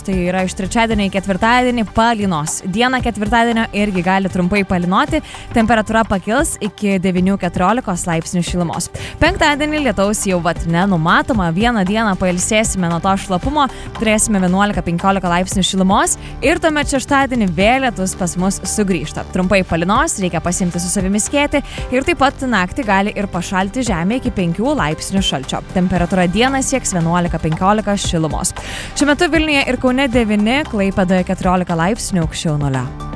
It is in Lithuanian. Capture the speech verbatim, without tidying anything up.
tai yra iš trečiadienio į ketvirtadienį palynos. Dieną ketvirtadienio irgi gali trumpai palynoti, temperatūra pakils iki devynių keturiolikos laipsnių šilumos. Penktadienį lietaus jau vat nenumatoma, vieną dieną pailsėsime nuo to šlapumo, turėsime vienuolika penkiolika laipsnių šilumos ir tuomet šeštadienį vėl lietus pas mus sugrįžta. Trumpai palynos, reikia pasiimti su savimi skėtį ir taip pat naktį gali ir pašalti žemė iki penkių laipsnių šalčio. Temperatūra dieną sieks vienuolika penkiolika šilumos. Šiuo metu Vilniuje ir Kaune devyni, Klaipėdoje keturiolika laipsnių aukščiau nulio.